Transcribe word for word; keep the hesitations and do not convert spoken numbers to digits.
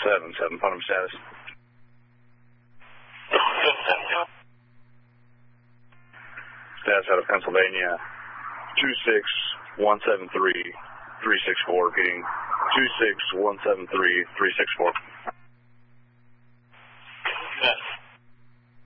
seven seven, phone number status. Status out of Pennsylvania, two six one seven three three six four, repeating, two six one seven three three six four. Yes.